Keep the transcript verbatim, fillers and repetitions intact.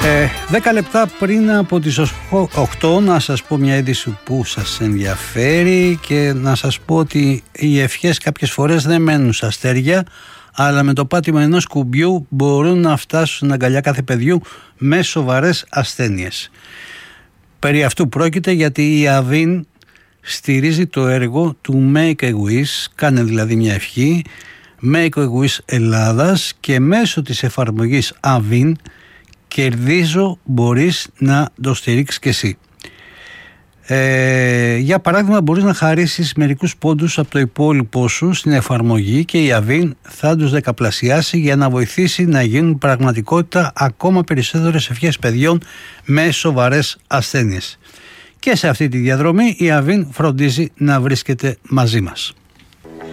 Ε, δέκα λεπτά πριν από τις οκτώ να σας πω μια είδηση που σας ενδιαφέρει και να σας πω ότι οι ευχές κάποιες φορές δεν μένουν στα αστέρια, αλλά με το πάτημα ενός κουμπιού μπορούν να φτάσουν στην αγκαλιά κάθε παιδιού με σοβαρές ασθένειες. Περί αυτού πρόκειται, γιατί η Αβίν στηρίζει το έργο του Make a Wish, κάνε δηλαδή μια ευχή, Make a Wish Ελλάδας, και μέσω της εφαρμογής Αβίν κερδίζω μπορείς να το στηρίξεις και εσύ. Ε, για παράδειγμα, μπορείς να χαρίσεις μερικούς πόντους από το υπόλοιπό σου στην εφαρμογή και η Αβίν θα τους δεκαπλασιάσει για να βοηθήσει να γίνουν πραγματικότητα ακόμα περισσότερες ευχές παιδιών με σοβαρές ασθένειες. Και σε αυτή τη διαδρομή η Αβίν φροντίζει να βρίσκεται μαζί μας.